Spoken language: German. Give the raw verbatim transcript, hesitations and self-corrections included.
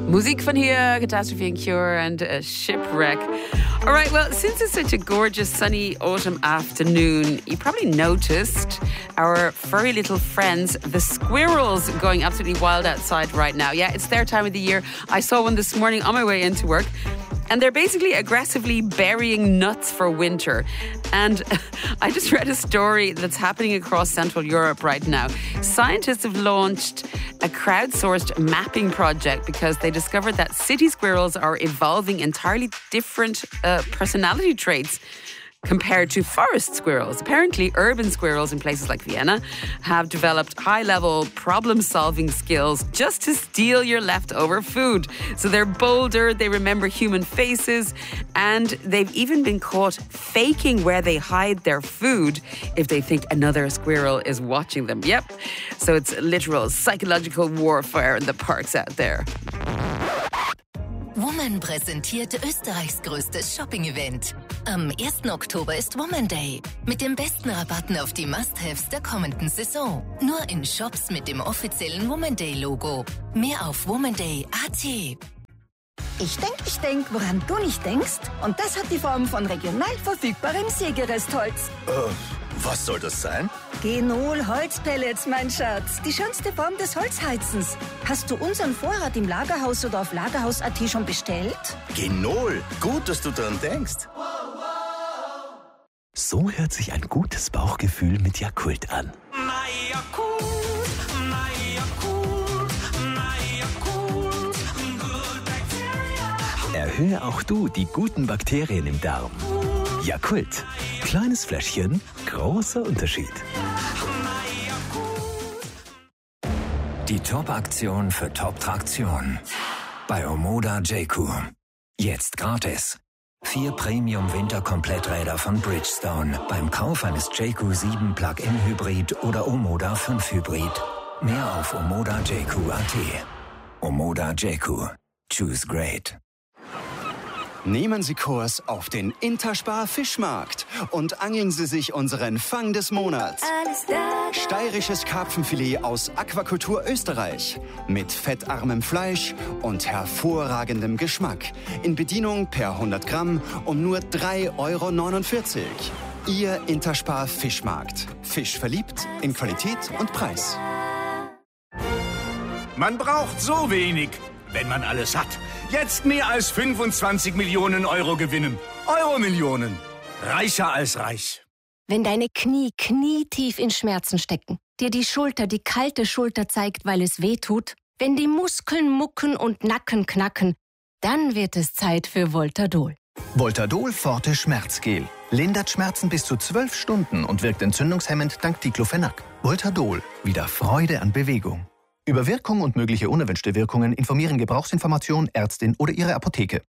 Musik von hier, Catastrophe and Cure and uh, Shipwreck. All right, well, since it's such a gorgeous sunny autumn afternoon, you probably noticed our furry little friends, the squirrels, going absolutely wild outside right now. Yeah, it's their time of the year. I saw one this morning on my way into work. And they're basically aggressively burying nuts for winter. And I just read a story that's happening across Central Europe right now. Scientists have launched a crowdsourced mapping project because they discovered that city squirrels are evolving entirely different uh, personality traits compared to forest squirrels. Apparently, urban squirrels in places like Vienna have developed high-level problem-solving skills just to steal your leftover food. So they're bolder, they remember human faces, and they've even been caught faking where they hide their food if they think another squirrel is watching them. Yep. So it's literal psychological warfare in the parks out there. Woman präsentiert Österreichs größtes Shopping-Event. Am ersten Oktober ist Woman Day. Mit den besten Rabatten auf die Must-Haves der kommenden Saison. Nur in Shops mit dem offiziellen Woman Day-Logo. Mehr auf womanday punkt a t. Ich denk, ich denk, woran du nicht denkst. Und das hat die Form von regional verfügbarem Sägerestholz. Äh, was soll das sein? Genol Holzpellets, mein Schatz. Die schönste Form des Holzheizens. Hast du unseren Vorrat im Lagerhaus oder auf lagerhaus punkt a t schon bestellt? Genol, gut, dass du dran denkst. So hört sich ein gutes Bauchgefühl mit Yakult an. Erhöhe auch du die guten Bakterien im Darm. Yakult. Kleines Fläschchen, großer Unterschied. Die Top-Aktion für Top-Traktion. Bei Omoda Jayco. Jetzt gratis. Vier Premium-Winter-Kompletträder von Bridgestone. Beim Kauf eines Jayco sieben Plug-in-Hybrid oder Omoda fünf Hybrid. Mehr auf omoda jayco punkt a t. Omoda Jayco. Choose great. Nehmen Sie Kurs auf den Interspar Fischmarkt und angeln Sie sich unseren Fang des Monats. Steirisches Karpfenfilet aus Aquakultur Österreich. Mit fettarmem Fleisch und hervorragendem Geschmack. In Bedienung per hundert Gramm um nur drei Euro neunundvierzig. Ihr Interspar Fischmarkt. Fisch verliebt in Qualität und Preis. Man braucht so wenig, wenn man alles hat. Jetzt mehr als fünfundzwanzig Millionen Euro gewinnen. Euro-Millionen. Reicher als reich. Wenn deine Knie knietief in Schmerzen stecken, dir die Schulter die kalte Schulter zeigt, weil es weh tut, wenn die Muskeln mucken und Nacken knacken, dann wird es Zeit für Voltadol. Voltadol Forte Schmerzgel. Lindert Schmerzen bis zu zwölf Stunden und wirkt entzündungshemmend dank Diclofenac. Voltadol. Wieder Freude an Bewegung. Über Wirkung und mögliche unerwünschte Wirkungen informieren Gebrauchsinformation, Ärztin oder Ihre Apotheke.